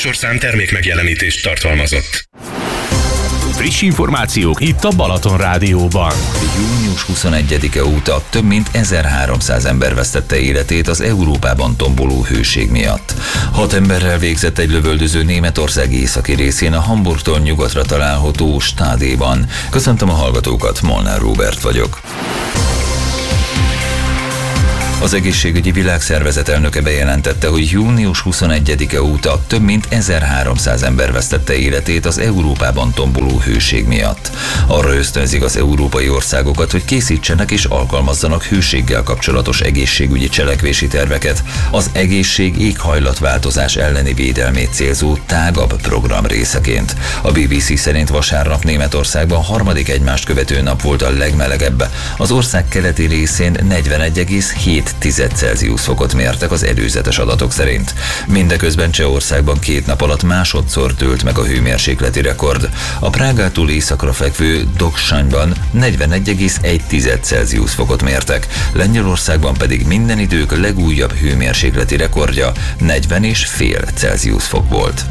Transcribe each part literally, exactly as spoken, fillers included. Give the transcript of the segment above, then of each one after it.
műsorszám termék megjelenítést tartalmazott. Friss információk itt a Balaton Rádióban. június huszonegyedike óta több mint ezerháromszáz ember vesztette életét az Európában tomboló hőség miatt. Hat emberrel végzett egy lövöldöző Németország északi részén a Hamburgtól nyugatra található Stadéban. Köszöntöm a hallgatókat, Molnár Róbert vagyok. Az Egészségügyi Világszervezet elnöke bejelentette, hogy június huszonegyedike óta több mint ezerháromszáz ember vesztette életét az Európában tomboló hőség miatt. Arra ösztönzik az európai országokat, hogy készítsenek és alkalmazzanak hőséggel kapcsolatos egészségügyi cselekvési terveket, az egészség éghajlatváltozás elleni védelmét célzó tágabb program részeként. A bé bé cé szerint vasárnap Németországban harmadik egymást követő nap volt a legmelegebb. Az ország keleti részén negyvenegy egész hét Celsius fokot mértek az előzetes adatok szerint. Mindeközben Csehországban két nap alatt másodszor dőlt meg a hőmérsékleti rekord. A Prágától északra fekvő Doksanyban negyvenegy egész egy Celsius fokot mértek, Lengyelországban pedig minden idők legújabb hőmérsékleti rekordja negyven egész öt Celsius fok volt.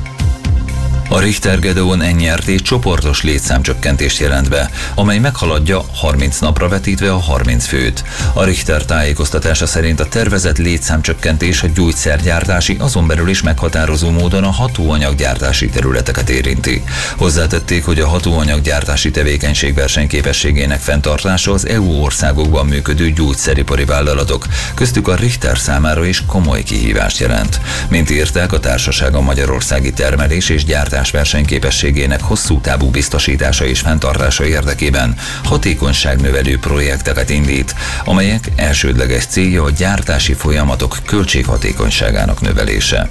A Richter Gedeon en er té csoportos létszámcsökkentést jelent be, amely meghaladja harminc napra vetítve a harminc főt. A Richter tájékoztatása szerint a tervezett létszámcsökkentés a gyógyszergyártási, azon belül is meghatározó módon a hatóanyaggyártási területeket érinti. Hozzátették, hogy a hatóanyaggyártási tevékenység versenyképességének fenntartása az é u országokban működő gyógyszeripari vállalatok, köztük a Richter számára is komoly kihívást jelent. Mint írták, a társaság a magyarországi termelés és gyártás versenyképességének hosszú távú biztosítása és fenntartása érdekében hatékonyságnövelő projekteket indít, amelyek elsődleges célja a gyártási folyamatok költséghatékonyságának növelése.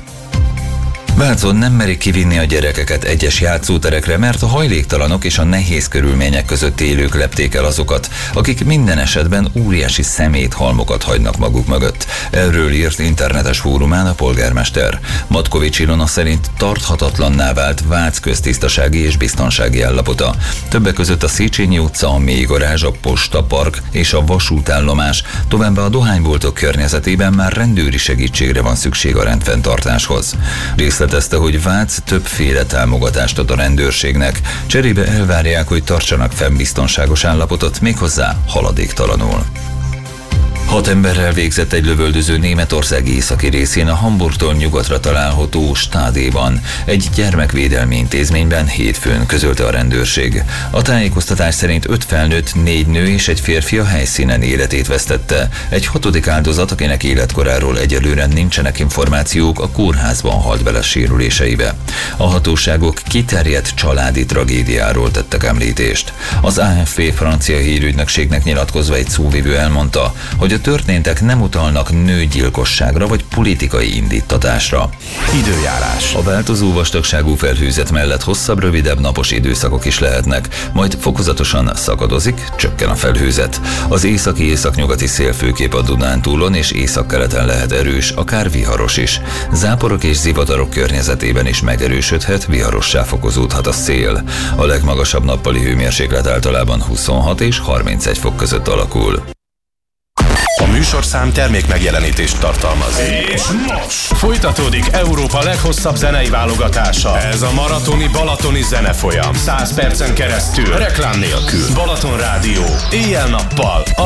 Vácon nem merik kivinni a gyerekeket egyes játszóterekre, mert a hajléktalanok és a nehéz körülmények között élők lepték el azokat, akik minden esetben óriási szeméthalmokat hagynak maguk mögött. Erről írt internetes fórumán a polgármester. Matkovics Ilona szerint tarthatatlanná vált Vác köztisztasági és biztonsági állapota. Többek között a Széchenyi utca, a mélygarázs, a Posta Park és a vasútállomás, továbbá a dohányboltok környezetében már rendőri segítségre van szükség a rendfenntartáshoz. Részletezte, hogy Vác többféle támogatást ad a rendőrségnek, cserébe elvárják, hogy tartsanak fenn biztonságos állapotot, méghozzá haladéktalanul. Hat emberrel végzett egy lövöldöző Németország északi részén a Hamburgtól nyugatra található Stadéban, egy gyermekvédelmi intézményben hétfőn, közölte a rendőrség. A tájékoztatás szerint öt felnőtt, négy nő és egy férfi a helyszínen életét vesztette. Egy hatodik áldozat, akinek életkoráról egyelőre nincsenek információk, a kórházban halt bele sérüléseibe. A hatóságok kiterjedt családi tragédiáról tettek említést. Az á ef pé francia hírügynökségnek nyilatkozva egy szóvivő elmondta, hogy a történtek nem utalnak nőgyilkosságra vagy politikai indíttatásra. Időjárás. A változó vastagságú felhőzet mellett hosszabb, rövidebb napos időszakok is lehetnek, majd fokozatosan szakadozik, csökken a felhőzet. Az északi északnyugati szél főképp a Dunántúlon és északkeleten lehet erős, akár viharos is. Záporok és zivatarok környezetében is megerősödhet, viharossá fokozódhat a szél. A legmagasabb nappali hőmérséklet általában huszonhat és harmincegy fok között alakul. A műsorszám termék megjelenítést tartalmaz. És most folytatódik Európa leghosszabb zenei válogatása. Ez a maratoni balatoni zenefolyam. száz percen keresztül, reklám nélkül. Balaton Rádió. Éjjel-nappal.